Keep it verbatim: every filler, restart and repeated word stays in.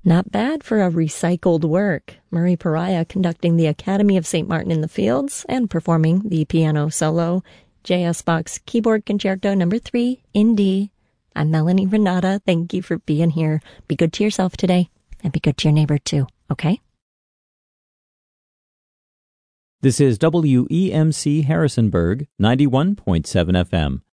Not bad for a recycled work. Murray Pariah conducting the Academy of Saint Martin in the Fields and performing the piano solo. J S. Bach's Keyboard Concerto number three in D. I'm Melanie Renata. Thank you for being here. Be good to yourself today and be good to your neighbor too, okay? This is W E M C Harrisonburg, ninety-one point seven F M,